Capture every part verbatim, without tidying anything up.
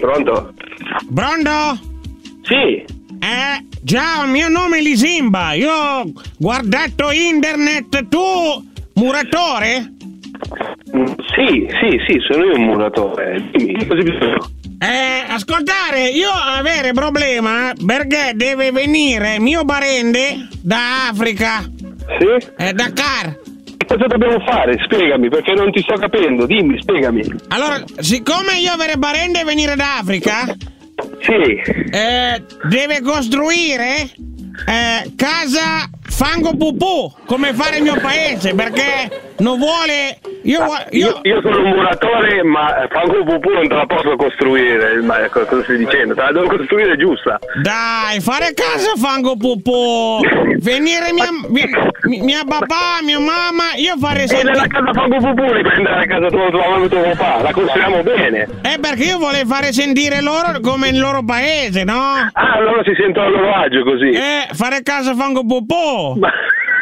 pronto? Pronto? Sì. Eh, ciao, il mio nome è Lisimba. Io ho guardato internet. Tu, muratore? Sì, sì, sì, sono io un muratore. Dimmi, cosa bisogna? Eh, ascoltare, io avere problema perché deve venire mio parente da Africa. Sì? Eh, Dakar. Cosa dobbiamo fare? Spiegami, perché non ti sto capendo. Dimmi, spiegami. Allora, siccome io avere parente venire da Africa, sì, eh, deve costruire eh, casa fango pupù, come fare il mio paese, perché non vuole. Io, io, io... io sono un muratore, ma fango pupù non te la posso costruire. Ma cosa stai dicendo? Te la devo costruire giusta. Dai, fare casa fango pupù. Venire mia, mia, mia papà, mia mamma, io fare sempre. E nella casa fango pupù riprendere la casa tua, tua mamma e tuo papà, la costruiamo bene. Eh, perché io volevo fare sentire loro come il loro paese, no? Ah, loro si sentono a loro agio così. Eh, fare casa fango pupù. Ma...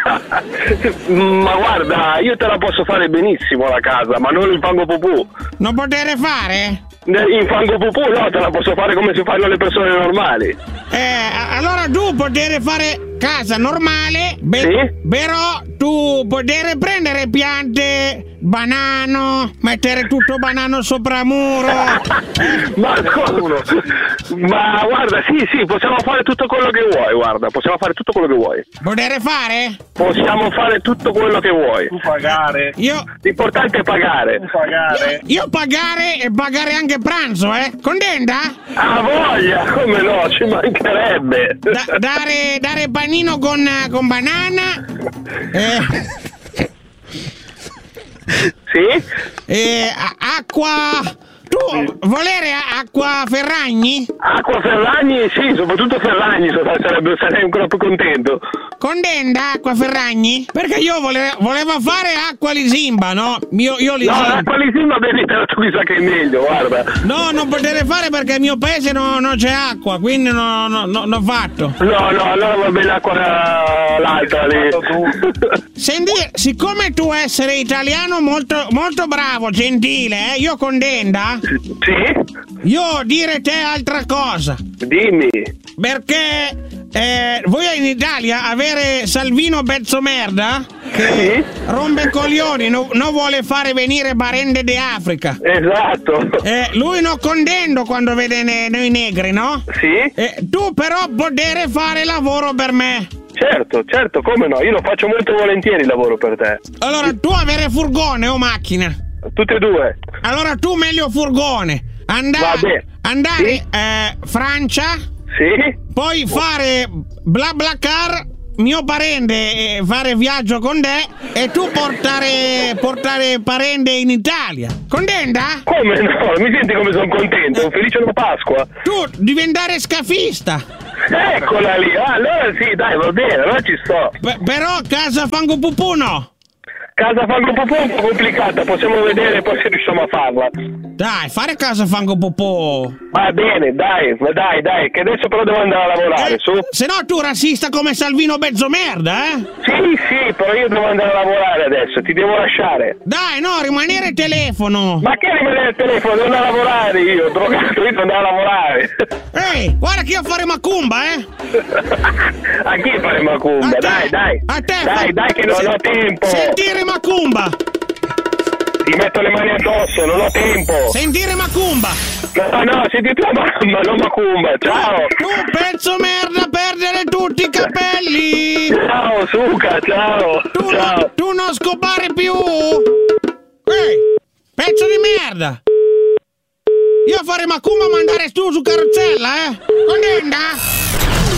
ma guarda, io te la posso fare benissimo la casa, ma non il fango pupù. Non potere fare? In fango pupù no, te la posso fare come si fanno le persone normali. Eh, allora tu potere fare casa normale, be- sì? Però tu potere prendere piante, banano, mettere tutto banano sopra muro. ma, ma guarda, sì, sì, possiamo fare tutto quello che vuoi, guarda, possiamo fare tutto quello che vuoi. Potere fare? Possiamo fare tutto quello che vuoi. Tu pagare. Io... L'importante è pagare. Tu pagare. Io, io pagare e pagare anche pranzo, eh? Contenta? Ah, voglia, come no, ci mancherebbe. Da, dare, dare panino con, con banana. Eh... Sì? Eh, acqua. Tu volere acqua Ferragni? Acqua Ferragni, sì, soprattutto Ferragni, sarebbe, sarei ancora più contento. Contenta acqua Ferragni? Perché io vole, volevo fare acqua Lisimba, no? Io, io Lisimba. No, acqua Lisimba bevitela tu, mi sa che è meglio, guarda. No, non potere fare perché il mio paese no, non c'è acqua, quindi non no, no, ho fatto. No, no, allora va bene l'acqua l'altra lì. Senti, siccome tu essere italiano molto, molto bravo, gentile, eh, io contenta. Sì? Io dire te altra cosa. Dimmi. Perché eh, voi in Italia avere Salvino pezzo merda che sì? rompe coglioni, non no vuole fare venire parente di Africa. Esatto. Eh, lui non contento quando vede ne, noi negri, no? Sì? Eh, tu però potere fare lavoro per me. Certo, certo, come no, io lo faccio molto volentieri il lavoro per te. Allora tu avere furgone o macchina? Tutte e due. Allora tu meglio furgone. Andare, andare sì? eh, Francia. Sì. Poi fare bla bla car, mio parente, eh, fare viaggio con te e tu portare portare parente in Italia. Contenta? Come no? Mi senti come sono contento? Un felice nuova Pasqua. Tu diventare scafista. Eccola lì. Ah, allora sì, dai, va bene, allora ci sto. P- però casa fango pupù no. Casa fango pupù è un po' complicata, possiamo vedere poi se riusciamo a farla. Dai, fare casa fango pupù. Va bene, dai, dai, dai, che adesso però devo andare a lavorare, eh, su. Se no tu razzista come Salvino mezzo merda, eh? Sì, sì, però io devo andare a lavorare adesso, ti devo lasciare. Dai, no, rimanere al telefono. Ma che rimanere al telefono? Devo andare a lavorare io, drogato, io devo andare a lavorare. Ehi, guarda che io fare macumba, eh? A chi fare macumba? Dai, dai. A te. Dai, fa... dai che non Se... ho tempo. Sentire macumba. Ti metto le mani addosso, non ho tempo. Sentire macumba. No, no, senti tua mamma, non macumba. Ciao. Tu pezzo merda, perdere tutti i capelli. Ciao, Suca, ciao. Tu, ciao. No, tu non scopare più. Ehi, pezzo di merda. Io fare macumba mandare tu su carrozzella, eh? Contenta?